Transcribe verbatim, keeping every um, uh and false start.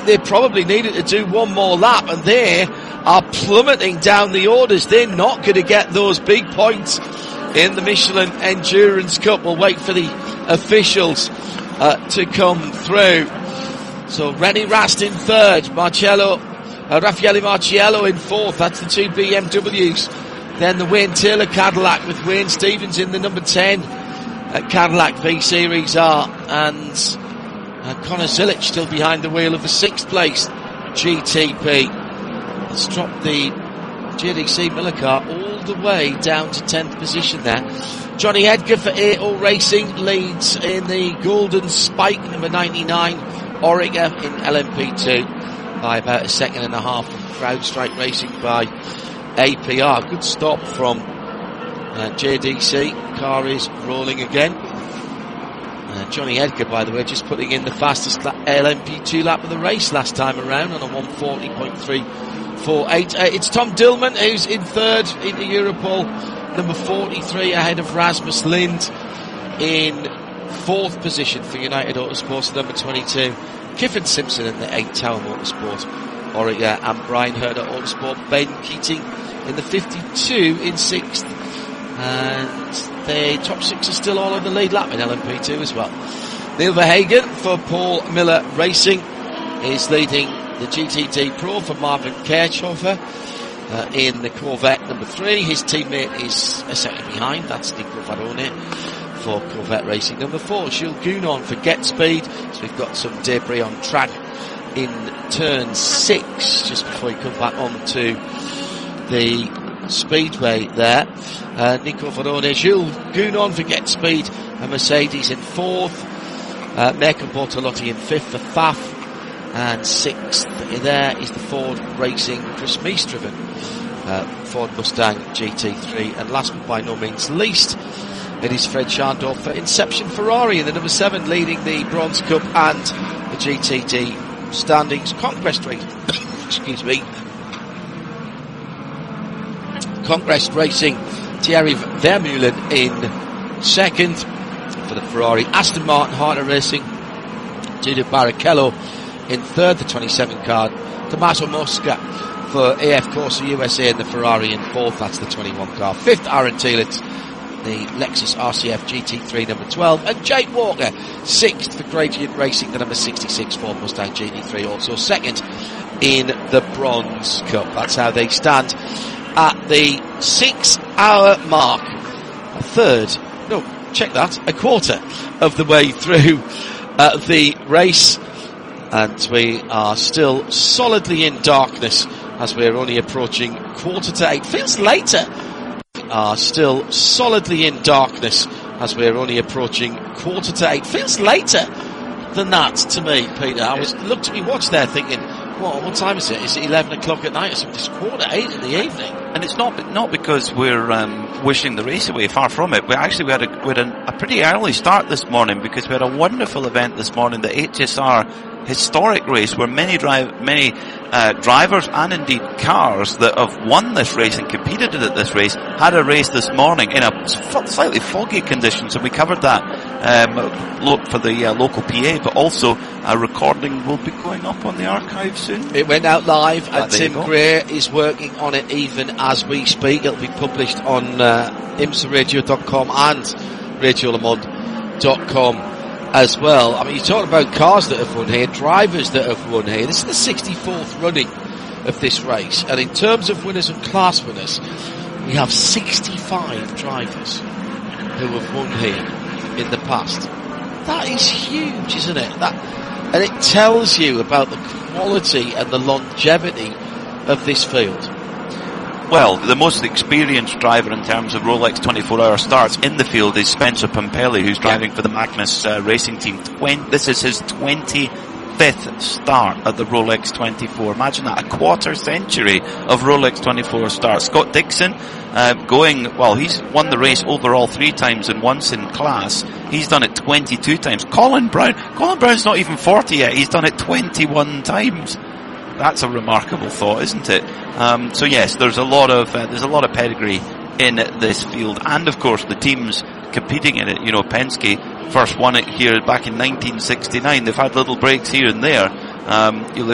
they probably needed to do one more lap, and they are plummeting down the orders. They're not going to get those big points in the Michelin Endurance Cup. We'll wait for the officials uh, to come through. So René Rast in third, Marcello, uh, Raffaele Marciello in fourth. That's the two B M Ws. Then the Wayne Taylor Cadillac with Wayne Stevens in the number ten at Cadillac V Series R, and uh, Connor Zilic still behind the wheel of the sixth place G T P. Let's drop the J D C Miller car all the way down to tenth position there. Johnny Edgar for A O Racing leads in the Golden Spike number ninety-nine, Orica in L M P two by about a second and a half. CrowdStrike Racing by A P R. Good stop from uh, J D C. Car is rolling again. Uh, Johnny Edgar, by the way, just putting in the fastest la- L M P two lap of the race last time around on a one forty point three four eight. Uh, it's Tom Dillman who's in third in the Europol, number forty-three, ahead of Rasmus Lind in fourth position for United Autosports, number twenty-two. Kiffin Simpson in the eight, Tower Motorsport, Orica, and Brian Herder Autosport. Ben Keating in the fifty-two in sixth. And the top six are still all on the lead lap in L M P two as well. Neil Verhagen for Paul Miller Racing is leading the G T D Pro for Marvin Kirchhofer uh, in the Corvette number three. His teammate is a second behind. That's Nico Varone for Corvette Racing number four. Jules Gounon for Get Speed. So we've got some debris on track in turn six just before you come back onto the speedway there. Uh, Nico Varone, Jules Gounon for Get Speed, and Mercedes in fourth. Uh, Mirko Bortolotti in fifth for F A F, and sixth there is the Ford Racing Chris Meese driven uh, Ford Mustang G T three, and last but by no means least, it is Fred Schandorf for Inception Ferrari in the number seven, leading the Bronze Cup and the G T D standings. Conquest Racing, excuse me, Conquest Racing, Thierry Vermeulen in second for the Ferrari. Aston Martin Harter Racing, Giulia Barrichello in third, the twenty-seven car. Tommaso Mosca for A F Corsa U S A in the Ferrari in fourth, that's the twenty-one car. Fifth, Aaron Telitz, the Lexus R C F G T three number twelve, and Jake Walker sixth for Gradient Racing, the number sixty-six Ford Mustang G T three, also second in the Bronze Cup. That's how they stand at the six hour mark. A third, no, check that, a quarter of the way through uh, the race, and we are still solidly in darkness as we're only approaching quarter to eight. Feels later. We are still solidly in darkness as we're only approaching quarter to eight. Feels later than that to me, Peter. I was looked at me watch there thinking, what, what time is it? Is it eleven o'clock at night or something? It's quarter eight in the evening. And it's not not because we're um, wishing the race away, far from it. We actually we had, a, we had a, a pretty early start this morning because we had a wonderful event this morning, the H S R historic race, where many drive many uh, drivers and indeed cars that have won this race and competed in this race had a race this morning in a slightly foggy condition. So we covered that um, look for the uh, local P A, but also a recording will be going up on the archive soon. It went out live, and ah, Tim Gray is working on it even as we speak. It'll be published on uh, imsa radio dot com and radio le monde dot com as well. I mean, you're talking about cars that have won here, drivers that have won here. This is the sixty-fourth running of this race, and in terms of winners and class winners, we have sixty-five drivers who have won here in the past. That is huge, isn't it? That, and it tells you about the quality and the longevity of this field. Well, the most experienced driver in terms of Rolex twenty-four hour starts in the field is Spencer Pumpelly, who's driving yeah. for the Magnus uh, Racing Team. Twen- this is his twenty-fifth start at the Rolex twenty-four. Imagine that, a quarter century of Rolex twenty-four starts. Scott Dixon, uh, going, well, he's won the race overall three times and once in class. He's done it twenty-two times. Colin Brown, Colin Brown's not even forty yet. He's done it twenty-one times. That's a remarkable thought, isn't it? Um, so yes, there's a lot of uh, there's a lot of pedigree in this field, and of course the teams competing in it. You know, Penske first won it here back in nineteen sixty-nine. They've had little breaks here and there. Um, you'll